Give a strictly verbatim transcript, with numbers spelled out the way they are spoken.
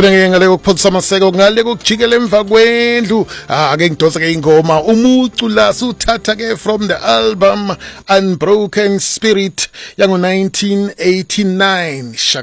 khona ke ngale kokuphothisa amaseko ngale kokujikela emva kwendlu ake ngidonsa ke ingoma umucu la suthatha ke from the album Unbroken Spirit yango nineteen eighty-nine.